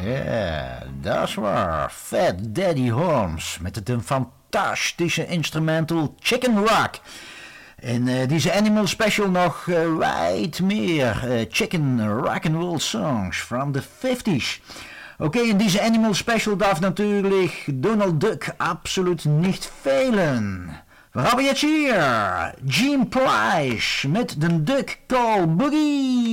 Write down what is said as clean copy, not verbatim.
Ja, dat is waar. Fat Daddy Holmes met het een fantastische instrumental Chicken Rock. In deze Animal Special nog wijd meer chicken rock and roll songs from the 50s. Oké, in deze Animal Special darf natuurlijk Donald Duck absoluut niet fehlen. We hebben jetzt hier Gene Price met de Duck Call Boogie.